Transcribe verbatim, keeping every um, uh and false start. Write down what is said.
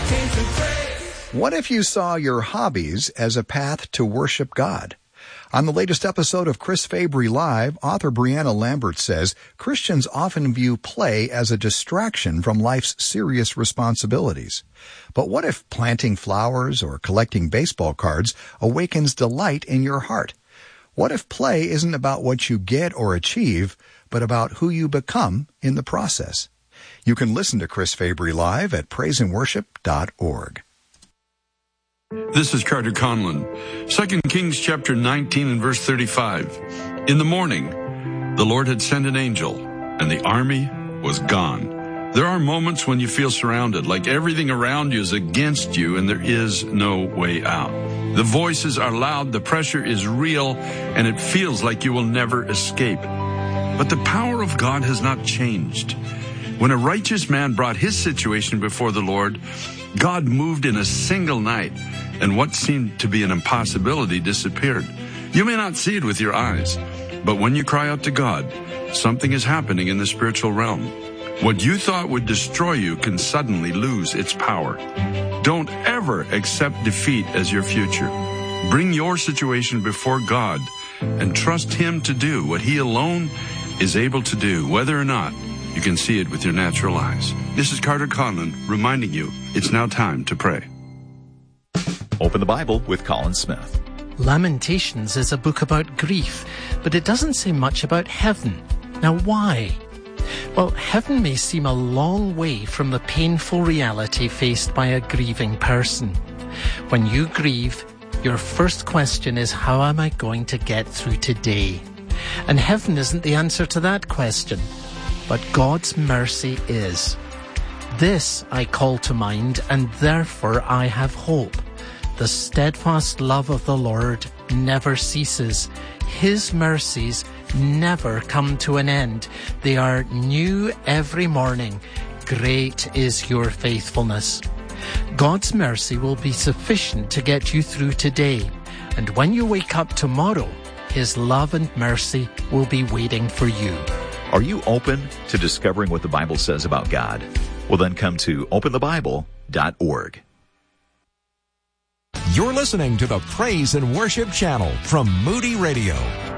What if you saw your hobbies as a path to worship God? On the latest episode of Chris Fabry Live, author Brianna Lambert says Christians often view play as a distraction from life's serious responsibilities. But what if planting flowers or collecting baseball cards awakens delight in your heart? What if play isn't about what you get or achieve, but about who you become in the process? You can listen to Chris Fabry Live at praise and worship dot org. This is Carter Conlon. Second Kings chapter nineteen and verse thirty-five. In the morning, the Lord had sent an angel, and the army was gone. There are moments when you feel surrounded, like everything around you is against you and there is no way out. The voices are loud, the pressure is real, and it feels like you will never escape. But the power of God has not changed. When a righteous man brought his situation before the Lord, God moved in a single night, and what seemed to be an impossibility disappeared. You may not see it with your eyes, but when you cry out to God, something is happening in the spiritual realm. What you thought would destroy you can suddenly lose its power. Don't ever accept defeat as your future. Bring your situation before God and trust Him to do what He alone is able to do, whether or not you can see it with your natural eyes. This is Carter Conlon reminding you it's now time to pray. Open the Bible with Colin Smith. Lamentations is a book about grief, but it doesn't say much about heaven. Now, why? Well, heaven may seem a long way from the painful reality faced by a grieving person. When you grieve, your first question is, how am I going to get through today? And heaven isn't the answer to that question, but God's mercy is. This I call to mind, and therefore I have hope. The steadfast love of the Lord never ceases. His mercies never come to an end. They are new every morning. Great is your faithfulness. God's mercy will be sufficient to get you through today. And when you wake up tomorrow, His love and mercy will be waiting for you. Are you open to discovering what the Bible says about God? Well, then come to open the bible dot org. You're listening to the Praise and Worship Channel from Moody Radio.